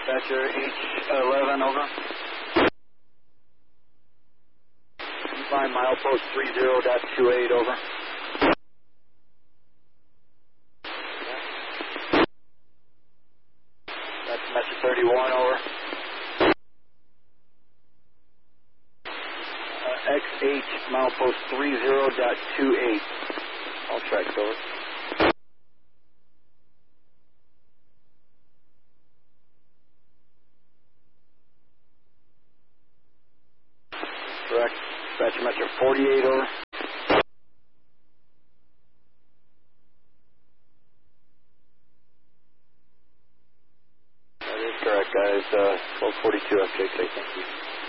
Dispatcher H11, over. Find milepost 30.28, over. That's Metro 31, over. XH milepost 30.28. All tracks, over. Correct. Dispatcher Metro 48, over. That is correct, guys. 1242 FJK, thank you.